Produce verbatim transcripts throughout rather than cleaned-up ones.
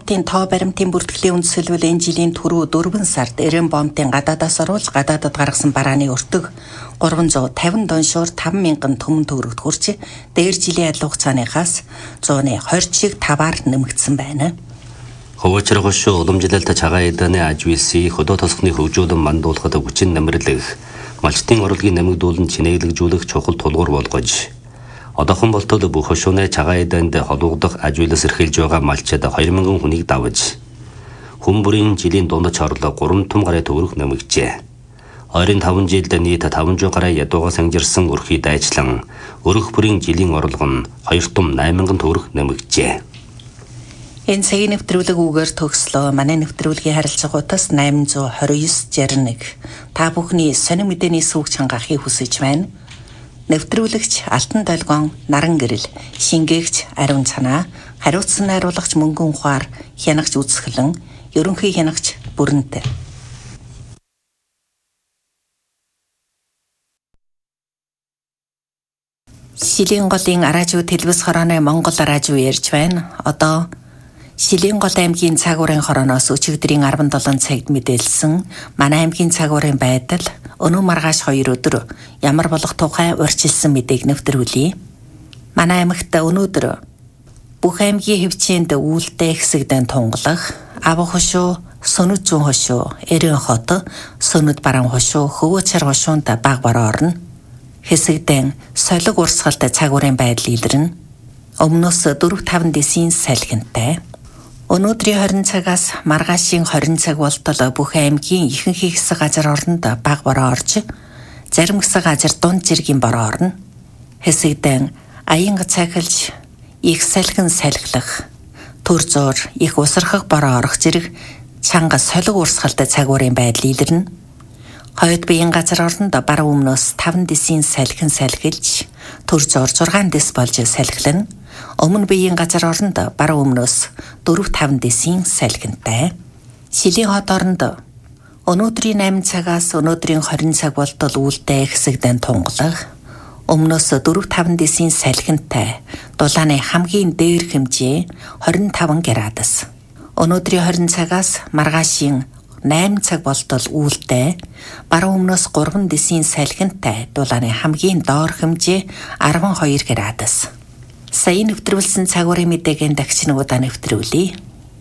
бомтын тоо баримтын бүртгэлийн үндсэлбэл энэ жилийн түрүү дөрвөн сард Эрен бомтын гадаадаас оруулж гадаадад гаргасан барааны өртөг гурван зуун тавин доншуур таван мянган төмөн төгрөгт хүрч дээр жилийн адил хугацааныхаас зууны хорь шиг таваар нэмэгдсэн байна. Хөвөчрөх хошуу уламжлалт цагаан эдэний ажвэлсий хөдөө тосхны хөгжүүлэн мандуулахад хүчин нэмэрлэх, малчтын орлогын нэмэгдүүлэн чинээглэгжүүлэх чухал тулгуур болгож одоохон болтол бүх хошууны цагаан эдэнд холбогдох ажвэлээс эрхэлж байгаа малчид хоёр мянган хүнийг давж хүн бүрийн жилийн дундаж орлого гурван том гаруй төгрөг нэмэгджээ. Ойрын таван жилд нийт таван зуун гаруй ядуугаас ангижирсан өрхий дайчлан өрөх бүрийн жилийн орлого нь хоёр том найман мянган төгрөг нэмэгджээ. Энэ цагийн нэвтрүүлэг үгээр төгслөө. Манай нэвтрүүлгийн харилцаагуудаас восемь two nine шестьдесят один та бүхний сонин мэдээний сүг чангаахыг хүсэж байна. Нэвтрүүлэгч Алтан долгион, Наран гэрэл, шингээгч Ариун цанаа, хариуцсан найруулагч Мөнгөн ухаар, хянагч Үзэсгэлэн, ерөнхий хянагч Бүрэнтэй. Шилийн голын араажуу телевиз хорооны Монгол араажуу ярьж байна. Одоо Шилийн гол аймгийн цагуурын хорооноос өчигдрийн арван долоон цагт мэдээлсэн манай аймгийн цагуурын байдал өнөө маргааш хоёр өдөр ямар болох тухай урьдчилсан мэдээг нэвтрүүлье. Манай аймагт өнөөдөр бүх аймгийн хэвчээнд үүлдээ хэсэгдэн тунгалах, ав хошуу, сөнөд зүүн хошуу, Эрен хот, сөнөд бараан хошуу, Хөвөөчр хошуунд баг бороо орно. Хэсэгдэн солиг урсгалт цагуурын байдал илэрнэ. Өмнөөс дөрвөн таван дэсийн салхинтай. Өнөөдрийн хорин цагаас маргаашийн хорин цаг болтол бүх аймгийн ихэнх хэсэг газар орнд баг бороо орж, зарим хэсэг газар дунд зэргийн бороо орно. Хэсэгдэн аянга цахилж, их салхин салхилах, төр зуур их усархах бороо орох зэрэг чанга солиг урсгалт цагуурын байдал илэрнэ. Хойд биеийн газар орнд баруун өмнөөс таван дэсийн салхин салхилж, төр зуур зургаан дэс болж салхилна. Өмнө биеийн газар орнд баруун өмнөөс дөрвөн таван дэсийн салхинтай. Шилийн хот орнд өнөөдрийн восемь цагаас өнөөдрийн хорин цаг болтол үүлдээ хэсэгдэн тунгалах, өмнөөс дөрвөн таван дэсийн салхинтай дулааны хамгийн дээр хэмжээ двадцать пять градус. Өнөөдрийн хорин цагаас маргаашийн восемь цаг болтол үүлдээ баруун өмнөөс гурван дэсийн салхинтай дулааны хамгийн доор хэмжээ двадцать two градус. Сайн нэвтрүүлсэн цагуурын мэдээгийн дахиж нэг удаа нэвтрүүлье.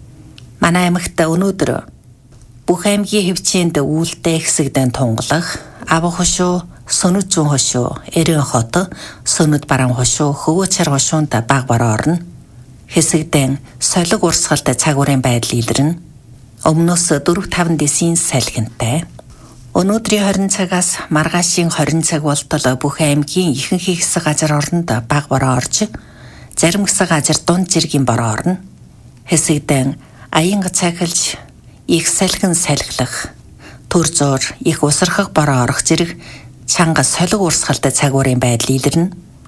Манай аймагт өнөөдөр бүх аймгийн хэвчээнд үүлдээ хэсэгдэн тунгалах, ав хошуу, сөнөд зүүн хошуу, Эрен хот, сөнөд бараан хошуу, Хөвөөчр хошуунд баг бороо орно. Хэсэгдэн солиг урсгалт цагуурын байдал илэрнэ. Өмнөөс дөрвөн таван дэсийн салхинтай. Өнөөдрийн хорин цагаас маргаашийн хорин цаг болтол бүх аймгийн ихэнх хэсэг газар орнд баг бороо орж, зарим хэсэг газар дунд зэргийн бороо орно. Хэсэгдэн аянга цахилж, их салхин салхилах, төр зуур их усархах бороо орох зэрэг чанга солиг урсгалт цагуурын байдал илэрнэ.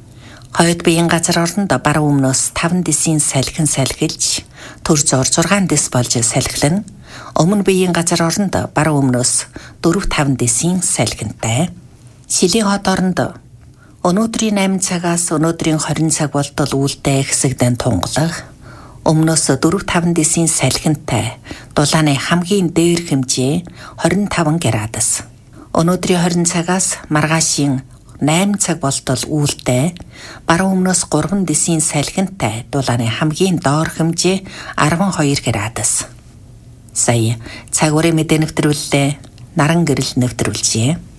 Хойд биеийн газар орнд баруун өмнөөс таван дэсийн салхин салхилж, төр зуур зургаан дэс болж салхилна. Өмнө биеийн газар орнд баруун өмнөөс дөрвөн таван дэсийн салхинтай. Шилийн хот орнд өнөөдрийн восемь цагаас өнөөдрийн хорин цаг болтол үүлдээ хэсэгдэн тунгалах, өмнөөс дөрвөн таван дэсийн салхинтай дулааны хамгийн дээр хэмжээ двадцать пять градус. Өнөөдрийн хорин цагаас маргаашийн восемь цаг болтол үүлдээ баруун өмнөөс гурван дэсийн салхинтай дулааны хамгийн доор хэмжээ двадцать two градус. Сая цагуурын мэдээ нэвтрүүллээ. Наран гэрэл нэвтрүүлжээ.